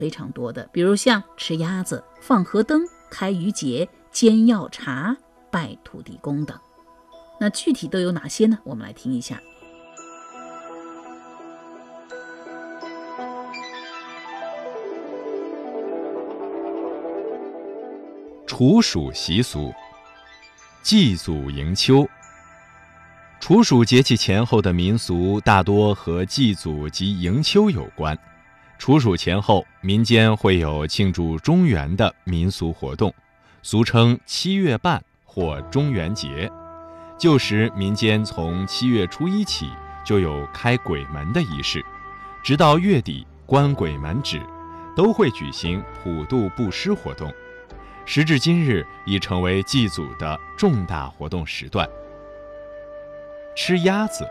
非常多的，比如像吃鸭子、放河灯、开渔节、煎药茶、拜土地公等。那具体都有哪些呢？我们来听一下。 处暑习俗，祭祖迎秋。处暑节气前后的民俗大多和祭祖及迎秋有关。处暑前后，民间会有庆祝中元的民俗活动，俗称7月半或中元节。旧时民间从7月初1起就有开鬼门的仪式，直到月底关鬼门止，都会举行普渡布施活动。时至今日，已成为祭祖的重大活动时段。吃鸭子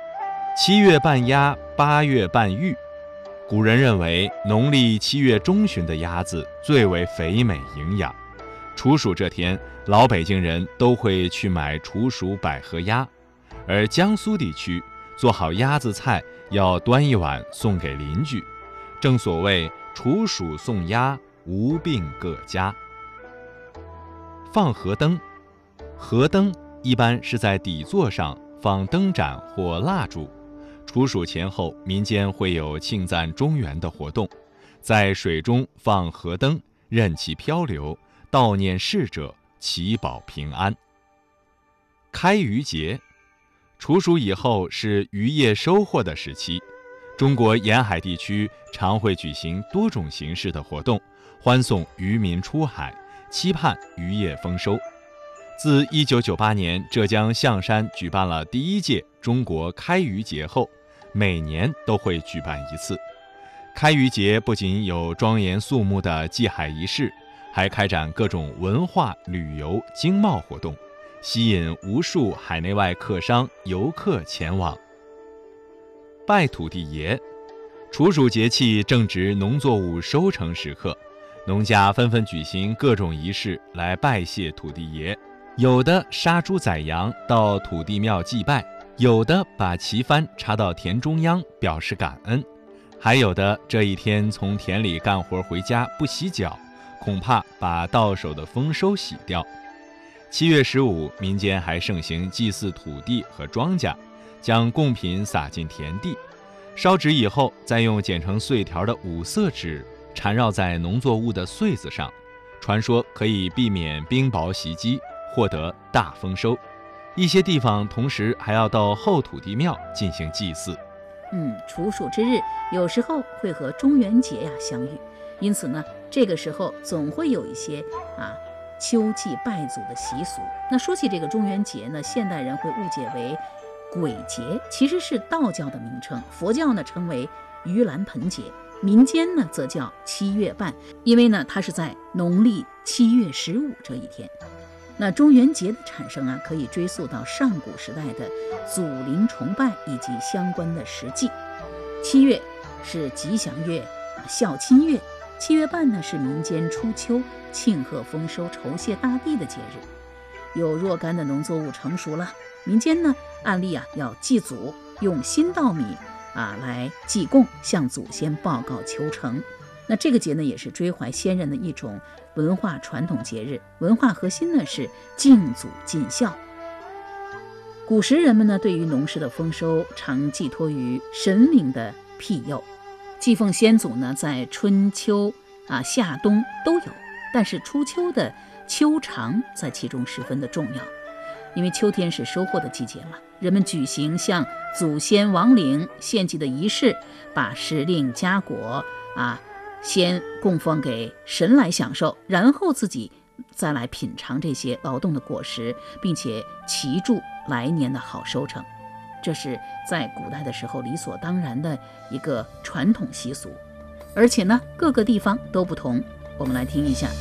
，7月半鸭，8月半玉。古人认为，农历7月中旬的鸭子最为肥美营养。处暑这天，老北京人都会去买处暑百合鸭，而江苏地区做好鸭子菜要端一碗送给邻居，正所谓处暑送鸭，无病各家。放河灯，河灯一般是在底座上放灯盏或蜡烛。处暑前后，民间会有庆赞中元的活动，在水中放河灯，任其漂流，悼念逝者，祈保平安。开渔节，处暑以后是渔业收获的时期，中国沿海地区常会举行多种形式的活动，欢送渔民出海，期盼渔业丰收。自1998年浙江象山举办了第1届中国开渔节后，每年都会举办一次。开渔节不仅有庄严肃穆的祭海仪式，还开展各种文化、旅游、经贸活动，吸引无数海内外客商、游客前往。拜土地爷，处暑节气正值农作物收成时刻，农家纷纷举行各种仪式来拜谢土地爷，有的杀猪宰羊到土地庙祭拜，有的把旗幡插到田中央表示感恩，还有的这一天从田里干活回家不洗脚，恐怕把到手的丰收洗掉。7月15，民间还盛行祭祀土地和庄稼，将贡品撒进田地，烧纸以后再用剪成碎条的五色纸缠绕在农作物的穗子上，传说可以避免冰雹袭击，获得大丰收。一些地方同时还要到后土地庙进行祭祀。 处暑之日有时候会和中元节相遇，因此呢，这个时候总会有一些秋祭拜祖的习俗。那说起这个中元节呢，现代人会误解为鬼节，其实是道教的名称，佛教呢称为盂兰盆节，民间呢则叫7月半，因为呢它是在农历7月15这一天。那中元节的产生可以追溯到上古时代的祖灵崇拜以及相关的时祭。7月是吉祥月、孝亲月，7月半呢是民间初秋庆贺丰收、酬谢大地的节日。有若干的农作物成熟了，民间呢按例要祭祖，用新稻米来祭供，向祖先报告求成。那这个节呢也是追怀先人的一种文化传统节日，文化核心呢是敬祖尽孝。古时人们呢对于农事的丰收常寄托于神明的庇佑，祭奉先祖呢在春秋夏冬都有，但是初秋的秋长在其中十分的重要，因为秋天是收获的季节嘛，人们举行向祖先亡灵献祭的仪式，把时令佳果先供奉给神来享受，然后自己再来品尝这些劳动的果实，并且祈祝来年的好收成。这是在古代的时候理所当然的一个传统习俗，而且呢各个地方都不同。我们来听一下。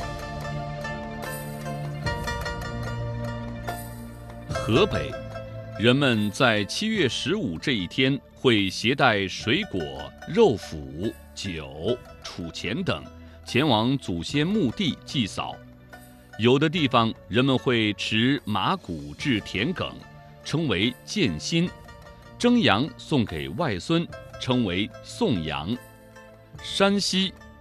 河北人们在7月15这一天会携带水果、肉脯、酒、储钱等前往祖先墓地祭扫。有的地方人们会持马骨制田埂，称为建新；蒸羊送给外孙，称为送羊。山西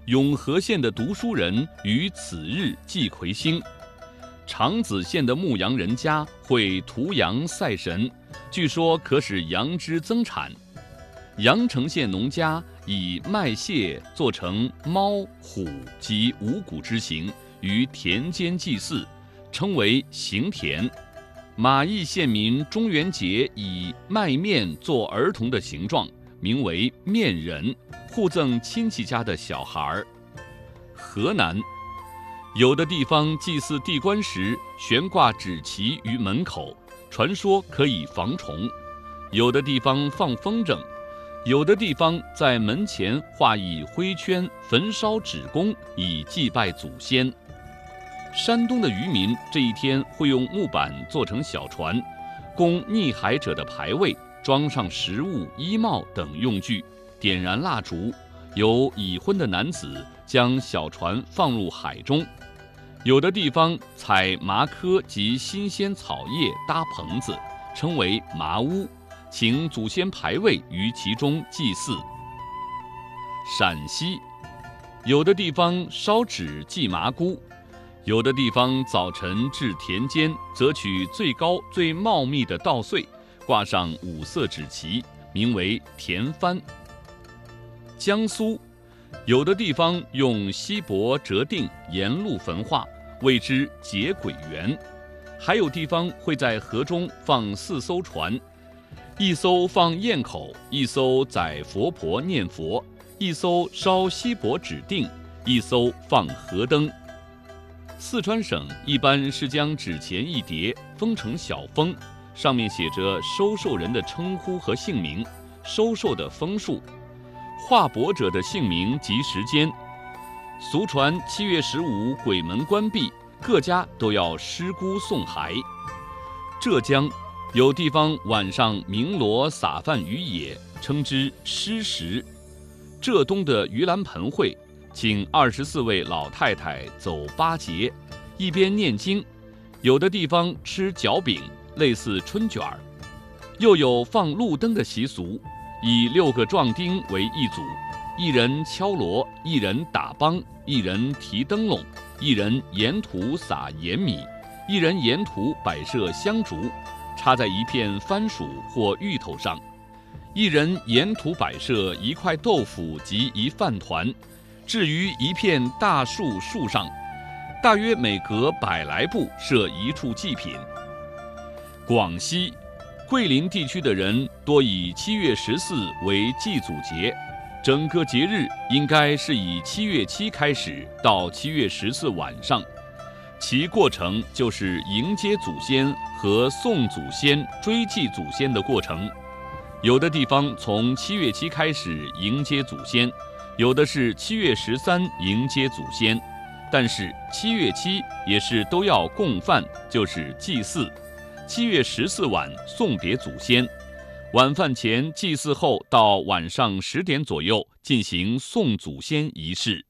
永和县的读书人于此日祭魁星。长子县的牧羊人家会屠羊赛神，据说可使羊脂增产。阳城县农家以麦屑做成猫、虎及五谷之形，于田间祭祀，称为行田。马邑县民中元节以麦面做儿童的形状，名为面人，互赠亲戚家的小孩。河南有的地方祭祀地官时悬挂纸旗于门口，传说可以防虫；有的地方放风筝，有的地方在门前画以灰圈，焚烧纸供，以祭拜祖先。山东的渔民这一天会用木板做成小船，供溺海者的牌位，装上食物、衣帽等用具，点燃蜡烛，由已婚的男子将小船放入海中。有的地方采麻柯及新鲜草叶搭棚子，称为麻屋，请祖先牌位于其中祭祀。陕西有的地方烧纸祭麻姑，有的地方早晨至田间，择取最高最茂密的稻穗，挂上五色纸旗，名为田幡。江苏有的地方用锡箔折锭沿路焚化，谓之结鬼园。还有地方会在河中放4艘船，一艘放堰口，一艘载佛婆念佛，一艘烧锡箔纸锭，一艘放河灯。四川省一般是将纸钱一叠封成小封，上面写着收受人的称呼和姓名，收受的封数，画帛者的姓名及时间。俗传7月15鬼门关闭，各家都要尸孤送骸。浙江有地方晚上鸣锣撒饭于野，称之尸食。浙东的盂兰盆会，请24位老太太走8节，一边念经。有的地方吃饺饼，类似春卷儿。又有放路灯的习俗，以6个壮丁为一组，一人敲锣，一人打梆，一人提灯笼，一人沿途撒盐米，一人沿途摆设香烛，插在一片番薯或芋头上，一人沿途摆设一块豆腐及一饭团，置于一片大树树上，大约每隔100来步设一处祭品。广西桂林地区的人多以7月14为祭祖节，整个节日应该是以7月7开始到7月14晚上，其过程就是迎接祖先和送祖先、追祭祖先的过程。有的地方从7月7开始迎接祖先，有的是7月13迎接祖先，但是7月7也是都要供饭，就是祭祀。7月14晚送别祖先，晚饭前祭祀后到晚上10点左右进行送祖先仪式。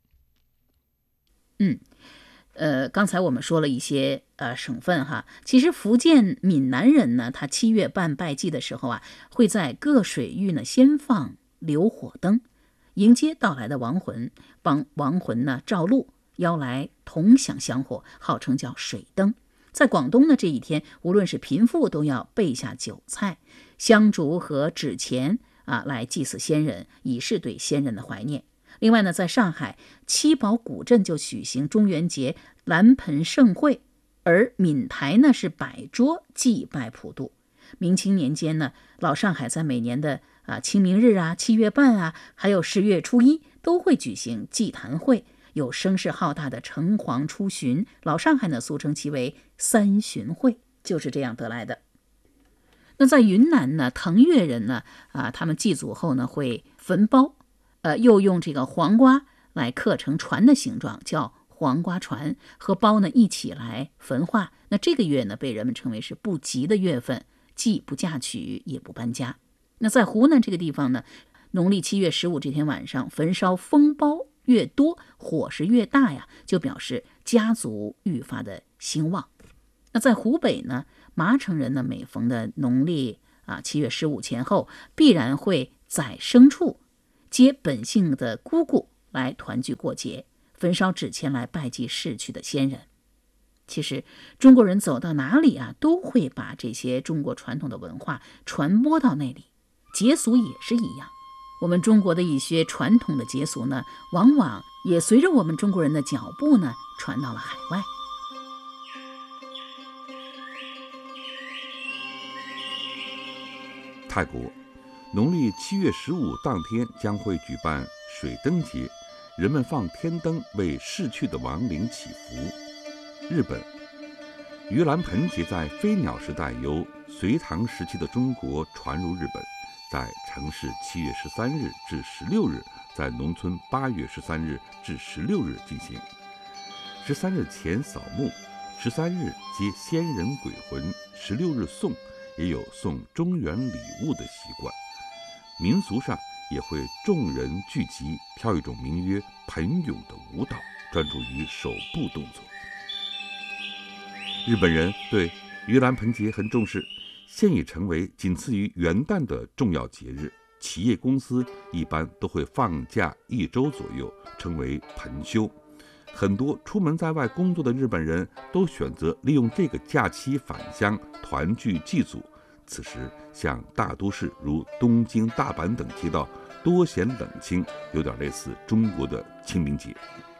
刚才我们说了一些省份哈，其实福建闽南人呢，他7月半拜祭的时候啊，会在各水域呢先放流火灯，迎接到来的亡魂，帮亡魂呢照路，邀来同享香火，号称叫水灯。在广东呢，这一天无论是贫富都要备下酒菜、香烛和纸钱来祭祀先人，以示对先人的怀念。另外呢，在上海七宝古镇就举行中元节蓝盆盛会，而闽台呢是摆桌祭拜普渡。明清年间呢，老上海在每年的清明日7月半还有10月初1都会举行祭坛会，有声势浩大的城隍出巡，老上海呢俗称其为3巡会，就是这样得来的。那在云南呢，腾越人呢他们祭祖后呢会焚苞，又用这个黄瓜来刻成船的形状，叫黄瓜船，和苞呢一起来焚化。那这个月呢被人们称为是不吉的月份，既不嫁娶也不搬家。那在湖南这个地方呢，农历7月15这天晚上焚烧风苞越多，火势越大呀，就表示家族愈发的兴旺。那在湖北呢，麻城人呢每逢的农历7月15前后，必然会宰牲畜接本姓的姑姑来团聚过节，焚烧纸钱来拜祭逝去的先人。其实中国人走到哪里啊，都会把这些中国传统的文化传播到那里，节俗也是一样。我们中国的一些传统的节俗呢，往往也随着我们中国人的脚步呢，传到了海外。 泰国农历7月15当天将会举办水灯节，人们放天灯为逝去的亡灵祈福。日本盂兰盆节在飞鸟时代由隋唐时期的中国传入日本，在城市7月13日至16日，在农村8月13日至16日进行。13日前扫墓，13日接先人鬼魂，16日送，也有送中元礼物的习惯。民俗上也会众人聚集，跳一种名曰盆涌的舞蹈，专注于手部动作。日本人对盂兰盆节很重视，现已成为仅次于元旦的重要节日。企业公司一般都会放假1周左右，称为盆休。很多出门在外工作的日本人都选择利用这个假期返乡团聚祭祖。此时，像大都市如东京、大阪等街道多显冷清，有点类似中国的清明节。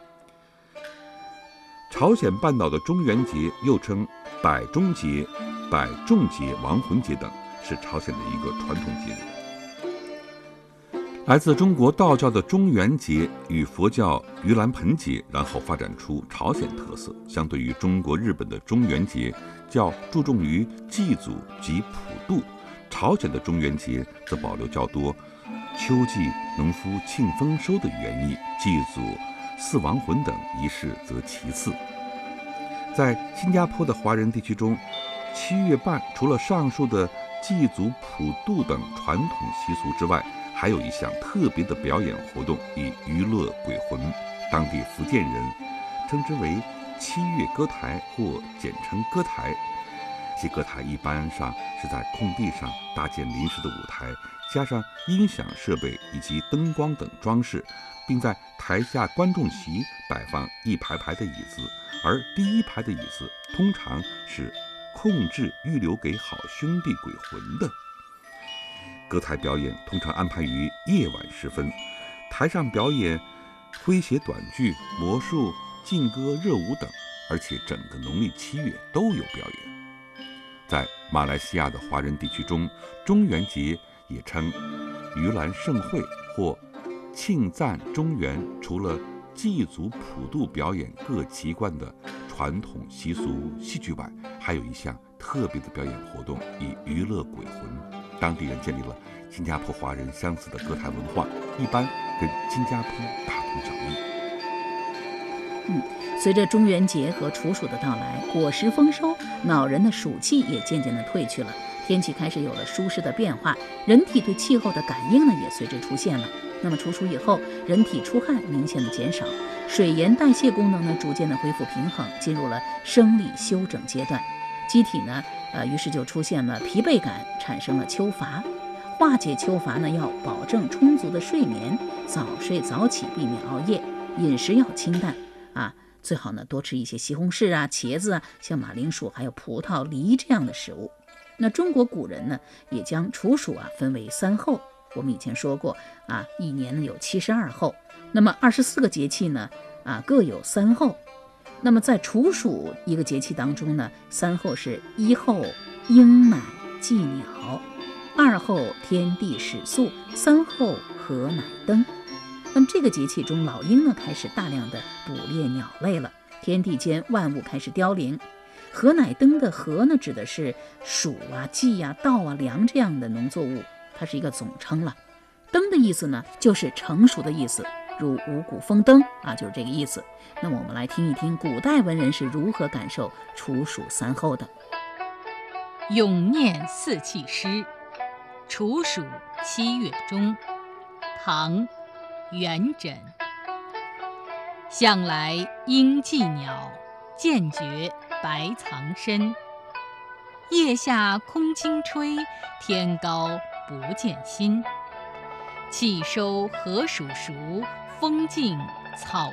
朝鲜半岛的中元节又称百中节、百众节、亡魂节等，是朝鲜的一个传统节日。来自中国道教的中元节与佛教盂兰盆节，然后发展出朝鲜特色。相对于中国、日本的中元节，较注重于祭祖及普渡，朝鲜的中元节则保留较多秋季农夫庆丰收的原意，祭祖、祀亡魂等仪式则其次。在新加坡的华人地区中，7月半除了上述的祭祖、普渡等传统习俗之外，还有一项特别的表演活动，以娱乐鬼魂。当地福建人称之为7月歌台，或简称歌台。这歌台一般上是在空地上搭建临时的舞台，加上音响设备以及灯光等装饰，并在台下观众席摆放一排排的椅子，而第一排的椅子通常是控制预留给好兄弟鬼魂的。歌台表演通常安排于夜晚时分，台上表演诙谐短剧、魔术、劲歌、热舞等，而且整个农历7月都有表演。在马来西亚的华人地区中，中元节也称盂兰盛会或庆赞中元，除了祭祖、普渡表演各籍贯的传统习俗戏剧外，还有一项特别的表演活动，以娱乐鬼魂。当地人建立了新加坡华人相似的歌台文化，一般跟新加坡大同小异。 随着中元节和处暑的到来，果实丰收，恼人的暑气也渐渐的退去了，天气开始有了舒适的变化，人体对气候的感应呢也随之出现了。那么处暑以后，人体出汗明显的减少，水盐代谢功能呢逐渐的恢复平衡，进入了生理休整阶段。机体呢于是就出现了疲惫感，产生了秋乏。化解秋乏呢，要保证充足的睡眠，早睡早起，避免熬夜，饮食要清淡啊，最好呢多吃一些西红柿啊、茄子啊，像马铃薯还有葡萄、梨这样的食物。那中国古人呢也将处暑分为3候，我们以前说过一年呢有72候，那么24个节气呢各有3候。那么在处暑一个节气当中呢，3候是1候鹰乃祭鸟，2候天地始肃，3候禾乃登。那么这个节气中，老鹰呢开始大量的捕猎鸟类了，天地间万物开始凋零。禾乃登的禾呢，指的是黍稷稻粮这样的农作物，它是一个总称了。登的意思呢，就是成熟的意思，如五谷丰登就是这个意思。那么我们来听一听古代文人是如何感受处暑3候的。 咏念四气诗，处暑7月中，唐·元稹。向来鹰寄鸟，渐觉白藏身。夜下空清吹，天高不见心。气收禾黍熟， 风静草